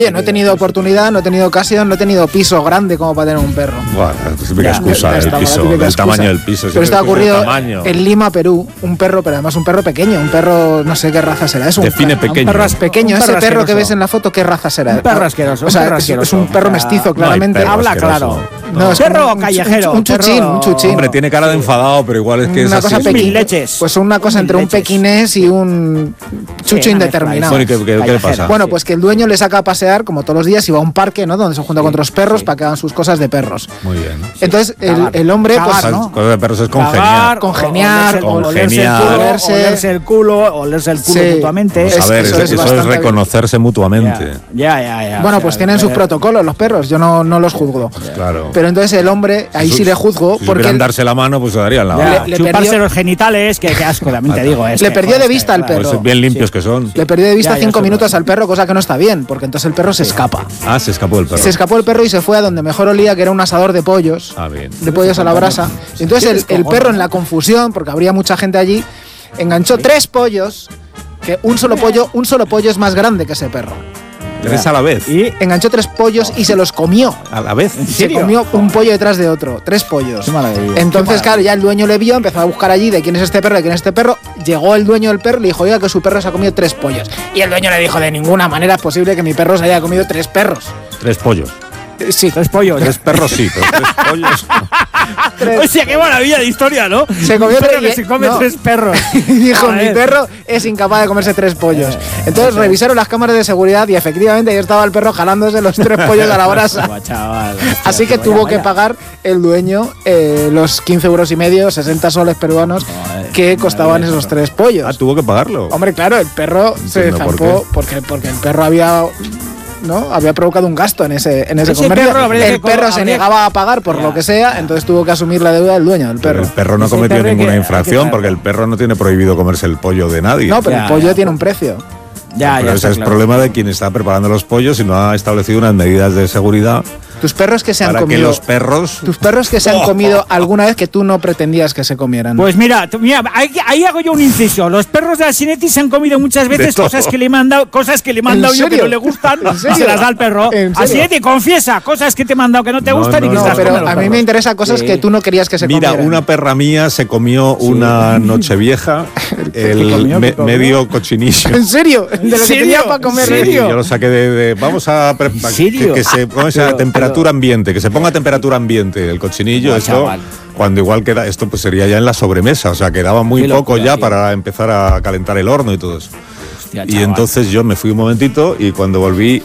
No he tenido oportunidad, no he tenido ocasión, no he tenido piso grande como para tener un perro. Bueno, típica excusa, el piso, el tamaño del piso. Pero esto ha ocurrido en Lima, Perú. Un perro, pero además un perro pequeño. Un perro, no sé qué raza será. Es un Define pequeño. Un perro pequeño. Ese perro que ves en la foto, ¿qué raza será? Un perro asqueroso. O sea, es un perro mestizo, claramente. Habla claro. No, es perro callejero. Un chuchín. Hombre, tiene cara de enfadado, pero igual es que una es cosa así. Mil leches. Pues una cosa entre un pequinés y un chucho indeterminado. Bueno, ¿y qué le pasa? Bueno, pues que el dueño le saca a pasear, como todos los días, y va a un parque, ¿no? Donde se junta con otros perros para que hagan sus cosas de perros. Muy bien. Entonces, el hombre, pues. Cosas de perros es congeniar, olerse el culo mutuamente. A ver, eso es reconocerse mutuamente. Ya. Bueno, pues tienen sus protocolos los perros, yo no los juzgo. Pues claro. Pero entonces el hombre, ahí sí le juzgo. Si porque darse la mano, pues se darían la mano. Chuparse los genitales, que asco, también te digo. Le perdió de vista al perro. Pues bien limpios que son. Le perdió de vista 5 minutos al perro, cosa que no está bien, porque entonces el perro se escapa. Ah, se escapó el perro. Se escapó el perro y se fue a donde mejor olía, que era un asador de pollos. Ah, bien. De pollos a la brasa. Entonces el perro, en la confusión, porque habría mucha gente allí, enganchó 3 pollos, que un solo pollo es más grande que ese perro. 3 a la vez. Y enganchó 3 pollos y se los comió. ¿A la vez? Se comió un pollo detrás de otro. 3 pollos. Qué maravilla. Entonces, claro, ya el dueño le vio, empezó a buscar allí de quién es este perro, de quién es este perro. Llegó el dueño del perro y le dijo, oiga, que su perro se ha comido 3 pollos. Y el dueño le dijo, de ninguna manera es posible que mi perro se haya comido 3 perros. 3 pollos. Sí. 3 pollos. 3 perros sí, pero 3 pollos. O sea, qué maravilla de historia, ¿no? Se comió un perro que se come 3 perros. Dijo, mi perro es incapaz de comerse 3 pollos. Entonces revisaron las cámaras de seguridad y efectivamente ahí estaba el perro jalándose los 3 pollos a la brasa. Así que tuvo que pagar el dueño los 15,5 euros, 60 soles peruanos que costaban esos 3 pollos. Ah, tuvo que pagarlo. Hombre, claro, el perro se zampó porque el perro había provocado un gasto en ese comercio. El perro se negaba a pagar por lo que sea, entonces tuvo que asumir la deuda del dueño del perro. Pero el perro no cometió ninguna infracción porque el perro no tiene prohibido comerse el pollo de nadie. No, pero el pollo tiene un precio. Pero ese es el problema de quien está preparando los pollos y no ha establecido unas medidas de seguridad. Tus perros que se han para comido. Que los perros. Tus perros que se han comido alguna vez que tú no pretendías que se comieran. Pues mira, ahí hago yo un inciso. Los perros de Asinetti se han comido muchas veces cosas que le he mandado yo que no le gustan, se las da al perro. Asinetti, confiesa cosas que te he mandado que no te gustan y que se las pero comen a mí me interesan cosas que tú no querías que se comieran. Mira, una perra mía se comió una nochevieja medio cochinillo. ¿En serio? ¿De lo que tenía para comer? Sí, yo lo saqué de vamos a que se ponga esa temperatura ambiente, que se ponga a temperatura ambiente el cochinillo, esto cuando igual queda, esto pues sería ya en la sobremesa, o sea, quedaba muy poco ya para empezar a calentar el horno y todo eso. Y entonces yo me fui un momentito y cuando volví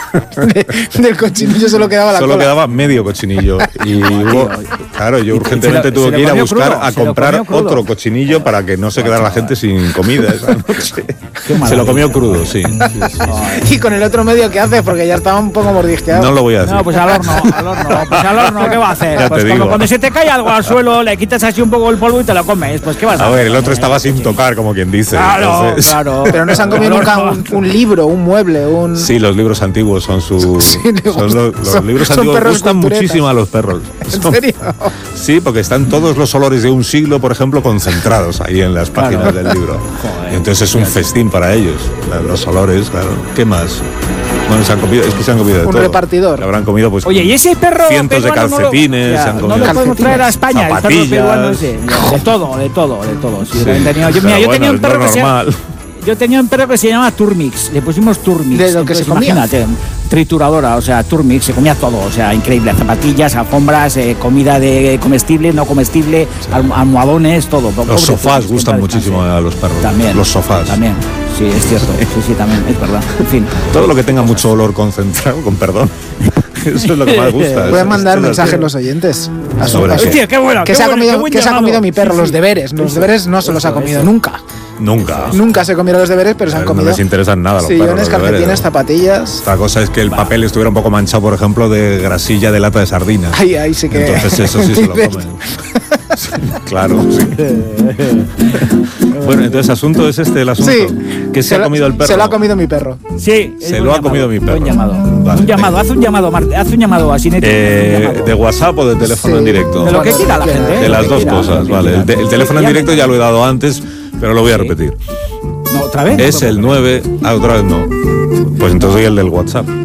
del cochinillo solo quedaba la cola. Solo quedaba medio cochinillo y claro, yo urgentemente tuve que ir a buscar a comprar otro cochinillo para que no se quedara la gente sin comida esa noche. Se lo comió crudo, sí. Y con el otro medio, ¿qué haces? Porque ya estaba un poco mordisqueado. No lo voy a decir. No, pues al horno, ¿qué va a hacer? Pues cuando se te cae algo al suelo, le quitas así un poco el polvo y te lo comes, pues ¿qué vas a hacer? A ver, el otro estaba sin tocar, como quien dice. Claro. Pero no se han comido nunca un libro, un mueble, un... Sí, los libros antiguos son los libros antiguos gustan muchísimo a los perros. ¿En serio? Sí, porque están todos los olores de un siglo, por ejemplo, concentrados ahí en las páginas del libro. Y entonces es un festín para ellos, los olores, claro. ¿Qué más? Bueno, se han comido de todo. Un repartidor. Le habrán comido pues oye, y ese perro cientos de calcetines, se han comido no lo podemos traer a España, zapatillas, el perro peruano ese. De todo. Sí, sí. Yo tenía un perro Yo tenía un perro que se llamaba Turmix, le pusimos Turmix. De lo que se comía. Imagínate, trituradora, o sea, Turmix, se comía todo, o sea, increíble, zapatillas, alfombras, comida de comestible, no comestible, almohadones, todo. Los sofás gustan muchísimo a los perros. También. Los sofás. También, sí, es cierto, sí, también, es verdad, en fin. Todo lo que tenga mucho olor concentrado, con perdón. Eso es lo que más gusta. Voy a mandar mensajes a los oyentes. Hostia, qué bueno. ¿Qué se ha comido mi perro? Los deberes. Los deberes no se los ha comido nunca. Nunca se comieron los deberes, pero se han comido. No les interesan nada los perros. Sillones, calcetines, zapatillas. Otra cosa es que el papel estuviera un poco manchado, por ejemplo, de grasilla de lata de sardinas. Ahí sí que. Entonces eso sí se lo comen. Sí, claro, sí. Bueno, entonces asunto es el asunto. Sí. ¿Qué se ha comido el perro? Se lo ha comido mi perro. Sí. Se lo ha comido mi perro. Buen llamado. Vale. Un llamado, haz un llamado, Marte, haz un llamado así. ¿De WhatsApp o de teléfono en directo? De lo que quiera la gente. De las dos cosas, vale. El teléfono en directo ya lo he dado antes, pero lo voy a repetir. No, ¿otra vez? Es el 9... otra vez no. Pues entonces doy el del WhatsApp.